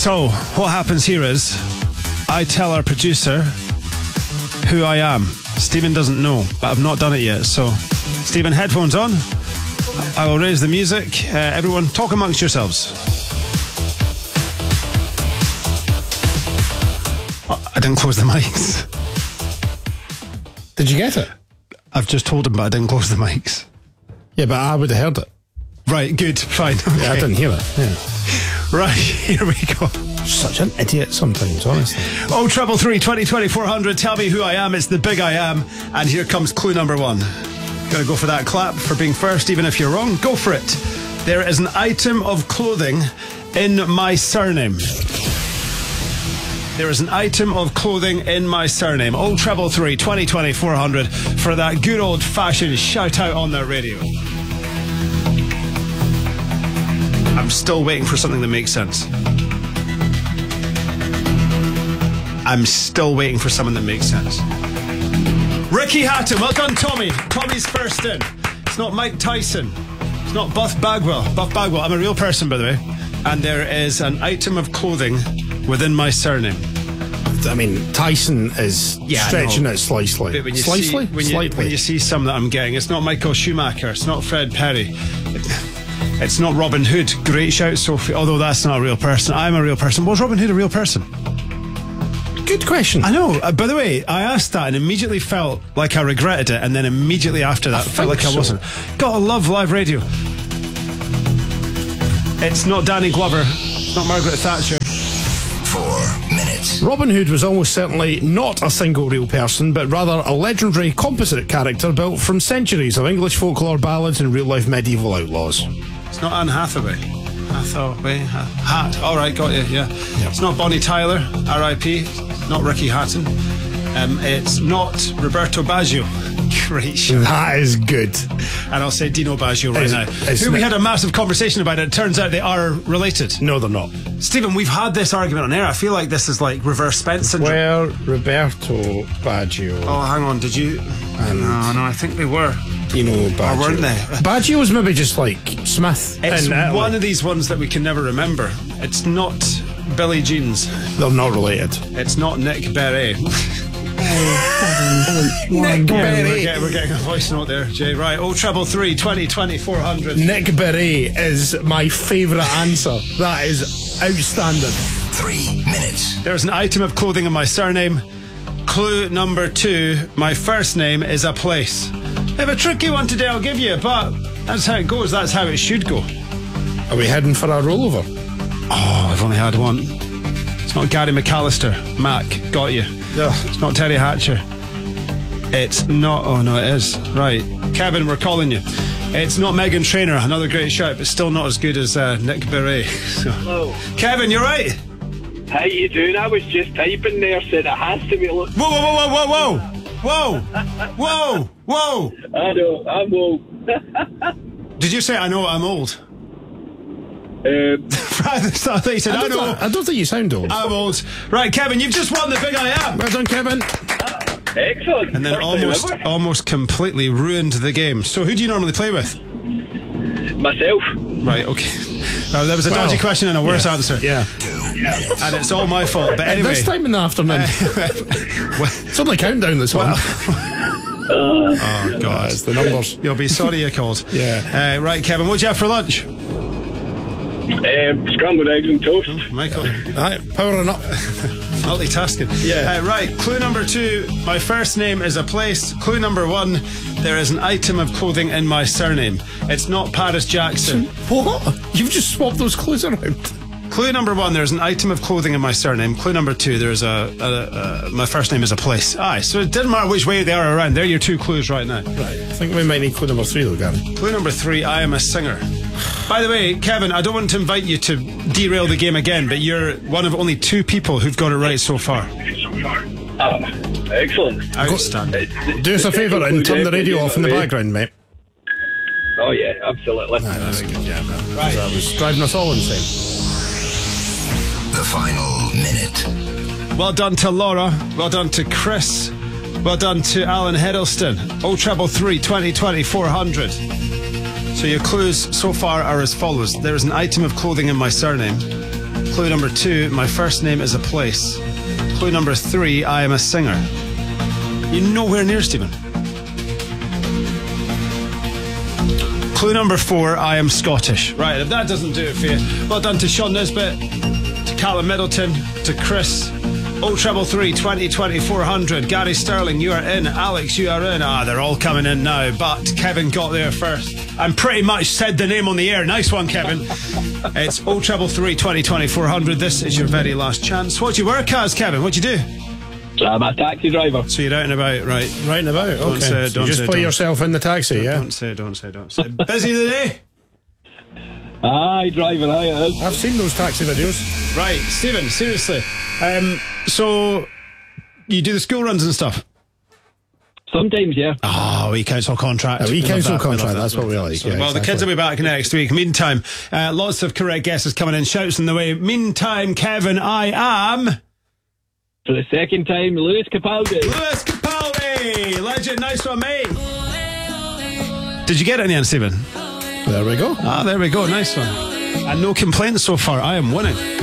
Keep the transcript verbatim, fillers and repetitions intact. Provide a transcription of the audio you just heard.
So, what happens here is I tell our producer who I am. Stephen doesn't know, but I've not done it yet. So, Stephen, headphones on. I will raise the music. Uh, everyone, talk amongst yourselves. Oh, I didn't close the mics. Did you get it? I've just told him, but I didn't close the mics. Yeah, but I would have heard it. Right, good, fine. Okay. Yeah, I didn't hear it. Yeah. Right, here we go. Such an idiot sometimes, honestly. Oh, treble three, twenty, twenty-four hundred. Tell me who I am. It's the big I am. And here comes clue number one. Gotta go for that clap for being first, even if you're wrong. Go for it. There is an item of clothing in my surname. There is an item of clothing in my surname. Oh, treble three, twenty, twenty-four hundred for that good old-fashioned shout out on the radio. I'm still waiting for something that makes sense. I'm still waiting for someone that makes sense. Ricky Hatton, well done, Tommy. Tommy's first in. It's not Mike Tyson. It's not Buff Bagwell. Buff Bagwell, I'm a real person, by the way. And there is an item of clothing within my surname. I mean, Tyson is yeah, stretching it slightly. But when you slightly? See, when, you, when you see some that I'm getting, it's not Michael Schumacher. It's not Fred Perry. It, it's not Robin Hood. Great shout, Sophie. Although that's not a real person. I'm a real person. Was Robin Hood a real person? Good question. I know. Uh, by the way, I asked that and immediately felt like I regretted it, and then immediately after that, I felt like so. I wasn't. Gotta love live radio. It's not Danny Glover. It's not Margaret Thatcher. Four minutes. Robin Hood was almost certainly not a single real person, but rather a legendary composite character built from centuries of English folklore ballads and real-life medieval outlaws. It's not Anne Hathaway. Hathaway. Hat. All right, got you. Yeah. Yep. It's not Bonnie Tyler. R I P Not Ricky Hatton. Um, it's not Roberto Baggio. Great show. That is good. And I'll say Dino Baggio right it's, now. It's Who we had a massive conversation about it. It turns out they are related. No, they're not. Stephen, we've had this argument on air. I feel like this is like reverse Spence syndrome. Well, Roberto Baggio. Oh, hang on. Did you? And no, no, I think they were. Dino Baggio. Or weren't they? Baggio was maybe just like Smith. It's in one of these ones that we can never remember. It's not Billie Jean's. They're not related. It's not Nick Berry. Nick Berry. We're getting, we're getting a voice note there, Jay. Right. Oh, treble three, twenty, twenty-four hundred. Nick Berry is my favourite answer. That is outstanding. Three minutes. There's an item of clothing in my surname. Clue number two. My first name is a place. I have a tricky one today, I'll give you, but that's how it goes. That's how it should go. Are we heading for a rollover? Oh, I've only had one. It's not Gary McAllister. Mac, got you. Yeah. It's not Terry Hatcher. It's not. Oh no, it is. Right, Kevin, we're calling you. It's not Megan Trainor. Another great shout, but still not as good as uh, Nick Berry. So. Hello. Kevin, you're right. How you doing? I was just typing there, said it has to be. Look. Whoa, whoa, whoa, whoa, whoa, whoa, whoa, whoa, whoa. I know. I'm old. Did you say I know I'm old? Um, I thought you said I, I, know. don't, I don't think you sound old. I'm old. Right, Kevin, you've just won the big I am. Well done, Kevin. excellent. And then First almost, time ever. almost completely ruined the game. So, who do you normally play with? Myself. Right. Okay. Now, there was a Well, dodgy question and a worse yeah. answer. Yeah. And it's all my fault. But anyway, This time in the afternoon. It's only countdown this one. oh Yeah, God, it's the numbers. you'll be sorry you called. Yeah. Uh, right, Kevin, what'd you have for lunch? Um, scrambled eggs and toast. Michael, Right, powering up. multitasking. Yeah. Uh, right. Clue number two. My first name is a place. Clue number one. There is an item of clothing in my surname. It's not Paris Jackson. What? You've just swapped those clues around. Clue number one, there's an item of clothing in my surname. Clue number two, there's a, a, a my first name is a place. Aye, so it doesn't matter which way they are around. They're your two clues right now. Right, I think we might need clue number three though, Gary. Clue number three, I am a singer. By the way, Kevin, I don't want to invite you to derail the game again, but you're one of only two people who've got it right so far. Ah, excellent. Outstanding. Do us a favour and turn the radio off in the Right. background, mate. Oh yeah, absolutely. Aye, that's a good job, man. Right. That was driving us all insane. The final minute. Well done to Laura. Well done to Chris. Well done to Alan Hiddleston. Oh, treble three, twenty, twenty, four hundred. So your clues so far are as follows. There is an item of clothing in my surname. Clue number two, my first name is a place. Clue number three, I am a singer. You're nowhere near, Stephen. Clue number four, I am Scottish. Right, if that doesn't do it for you, well done to Sean Nisbet, to Callum Middleton, to Chris. oh treble three, twenty, twenty, four hundred. Gary Sterling, you are in. Alex, you are in. Ah, they're all coming in now, but Kevin got there first and pretty much said the name on the air. Nice one, Kevin. It's oh treble three, twenty, twenty, four hundred. This is your very last chance. What do you work as, Kevin? What do you do? I'm a taxi driver. So you're out and about, right? Right and about, Don't okay. say it, So don't you just say it, play don't. yourself in the taxi, yeah? Don't say, don't say, don't say. Busy today? Aye, driver, aye, it is. I've seen those taxi videos. Right, Stephen, seriously. Um, so, you do the school runs and stuff? Sometimes, yeah. Oh, wee council contract. A wee We love council that, we love contract, that. that's what we like. So, yeah, well, the kids exactly. will be back next week. Meantime, uh, lots of correct guesses coming in. Shouts in the way. Meantime, Kevin, I am... For the second time, Lewis Capaldi. Lewis Capaldi! Legend, nice one, mate. Did you get it in the end, Stephen? There we go. Ah, there we go, nice one. And no complaints so far. I am winning.